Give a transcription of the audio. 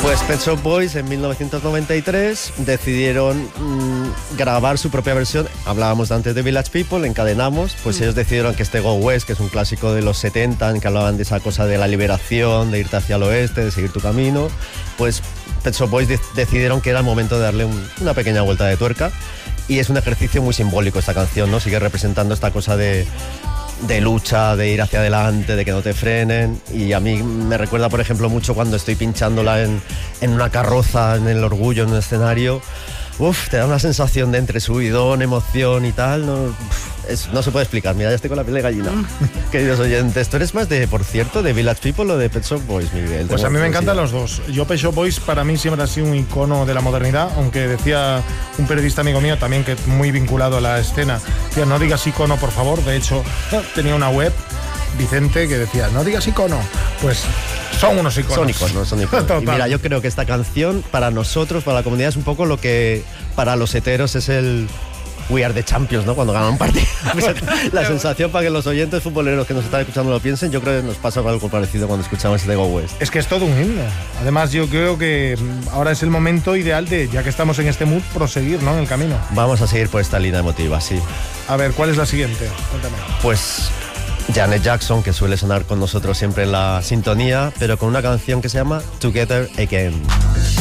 Pues Pet Shop Boys en 1993 decidieron grabar su propia versión. Hablábamos antes de Village People, encadenamos, pues ellos decidieron que este Go West, que es un clásico de los 70, en que hablaban de esa cosa de la liberación, de irte hacia el oeste, de seguir tu camino, pues Pet Shop Boys decidieron que era el momento de darle una pequeña vuelta de tuerca. Y es un ejercicio muy simbólico esta canción, ¿no? Sigue representando esta cosa de lucha, de ir hacia adelante, de que no te frenen. Y a mí me recuerda, por ejemplo, mucho cuando estoy pinchándola en una carroza, en el Orgullo, en un escenario. Te da una sensación de entre subidón, emoción y tal. No se puede explicar. Mira, ya estoy con la piel de gallina. Queridos oyentes, ¿tú eres más por cierto, de Village People o de Pet Shop Boys, Miguel? Pues a mí me encantan los dos. Yo, Pet Shop Boys para mí siempre ha sido un icono de la modernidad, aunque decía un periodista amigo mío también, que muy vinculado a la escena, decía, no digas icono, por favor. De hecho, tenía una web, Vicente, que decía, no digas icono. Pues son unos iconos. Son iconos. Y mira, yo creo que esta canción, para nosotros, para la comunidad, es un poco lo que para los heteros es el We Are the Champions, ¿no? Cuando ganan un partido. La sensación, para que los oyentes futboleros que nos están escuchando lo piensen, yo creo que nos pasa algo parecido cuando escuchamos este Go West. Es que es todo un himno. Además, yo creo que ahora es el momento ideal de, ya que estamos en este mood, proseguir, ¿no?, en el camino. Vamos a seguir por esta línea emotiva, sí. A ver, ¿cuál es la siguiente? Cuéntame. Pues Janet Jackson, que suele sonar con nosotros siempre en la sintonía, pero con una canción que se llama Together Again.